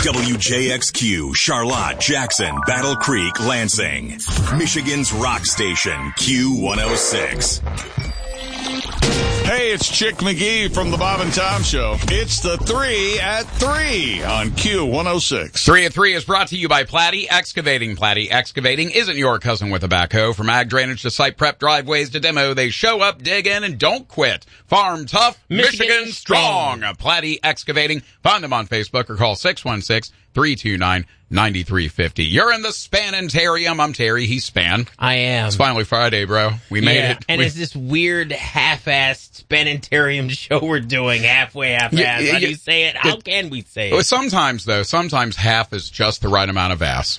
WJXQ, Charlotte, Jackson, Battle Creek, Lansing. Michigan's rock station, Q106. Hey, it's Chick McGee from the Bob and Tom Show. It's the 3 at 3 on Q106. 3 at 3 is brought to you by Platte Excavating. Platte Excavating isn't your cousin with a backhoe. From ag drainage to site prep, driveways to demo, they show up, dig in, and don't quit. Farm tough, Michigan strong. Platte Excavating. Find them on Facebook or call 616-329-9350. You're in the Spanitarium. I'm Terry. He's Span. I am. It's finally Friday, bro. We made it. And it's this weird half-assed Spanitarium show we're doing, halfway half-assed. How do you say it? How can we say it? Sometimes half is just the right amount of ass.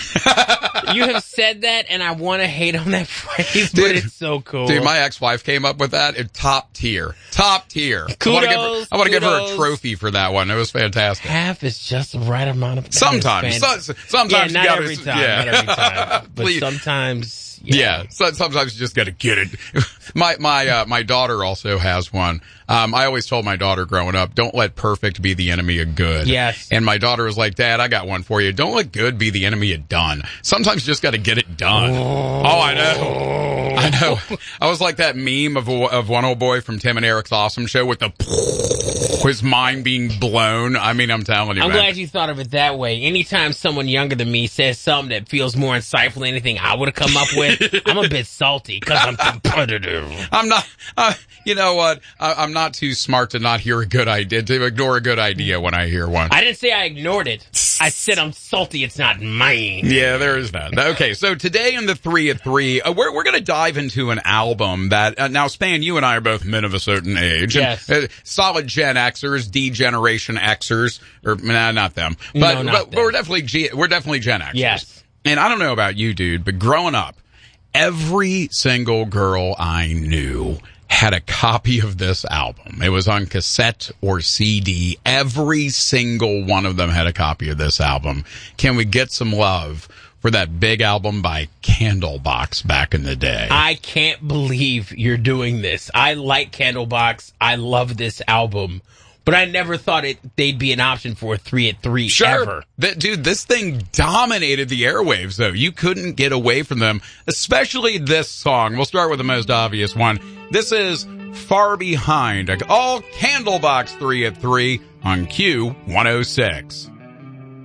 You have said that, and I want to hate on that phrase, but it's so cool. Dude, my ex-wife came up with that. Top tier. Top tier. Kudos. I want to give her a trophy for that one. It was fantastic. Half is just the right amount of Sometimes. Sometimes not you gotta, every time. Not every time. But Please. Sometimes... Sometimes you just got to get it. My daughter also has one. I always told my daughter growing up, don't let perfect be the enemy of good. Yes. And my daughter was like, Dad, I got one for you. Don't let good be the enemy of done. Sometimes you just got to get it done. Oh, I know. I was like that meme of one old boy from Tim and Eric's Awesome Show with his mind being blown. I mean, I'm telling you, I'm man. glad you thought of it that way. Anytime someone younger than me says something that feels more insightful than anything I would have come up with, I'm a bit salty because I'm competitive. I'm not, you know what? I'm not too smart to not hear a good idea, to ignore a good idea when I hear one. I didn't say I ignored it. I said I'm salty. It's not mine. Yeah, there is that. Okay, so today in the 3 at 3, we're going to dive into an album that, now Span, you and I are both men of a certain age. Yes. And, solid Gen Xers, D-Generation Xers, or not them. But, not them. We're definitely Gen Xers. Yes. And I don't know about you, dude, but growing up, every single girl I knew had a copy of this album. It was on cassette or CD. Every single one of them had a copy of this album. Can we get some love for that big album by Candlebox back in the day? I can't believe you're doing this. I like Candlebox. I love this album. But I never thought they'd be an option for a 3 at 3 ever. Dude, this thing dominated the airwaves, though. You couldn't get away from them, especially this song. We'll start with the most obvious one. This is Far Behind, all Candlebox 3 at 3 on Q106.